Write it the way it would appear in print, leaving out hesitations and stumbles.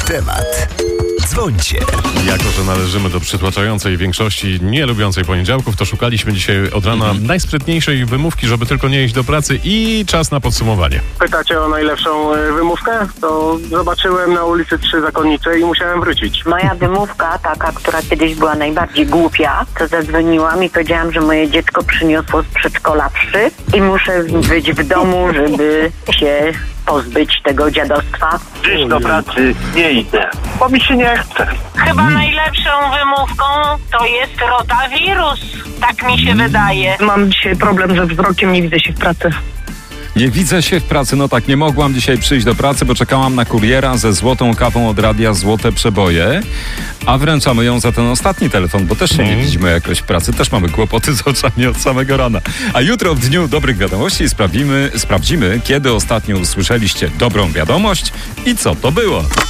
temat. Dzwońcie. Jako że należymy do przytłaczającej większości nie lubiącej poniedziałków, to szukaliśmy dzisiaj od rana najsprytniejszej wymówki, żeby tylko nie iść do pracy i czas na podsumowanie. Pytacie o najlepszą wymówkę? To zobaczyłem na ulicy 3 Zakonnice i musiałem wrócić. Moja wymówka, taka, która kiedyś była najbardziej głupia, to zadzwoniłam i powiedziałam, że moje dziecko przyniosło z przedszkola wszy i muszę być w domu, żeby się pozbyć tego dziadostwa. Dziś do pracy nie idę, bo mi się nie chce. Chyba najlepszą wymówką to jest rotawirus. Tak mi się wydaje. Mam dzisiaj problem ze wzrokiem, nie widzę się w pracy. Nie widzę się w pracy, no tak, nie mogłam dzisiaj przyjść do pracy, bo czekałam na kuriera ze złotą kawą od radia Złote Przeboje, a wręczamy ją za ten ostatni telefon, bo też się nie widzimy jakoś w pracy, też mamy kłopoty z oczami od samego rana. A jutro w Dniu Dobrych Wiadomości sprawdzimy, kiedy ostatnio usłyszeliście dobrą wiadomość i co to było.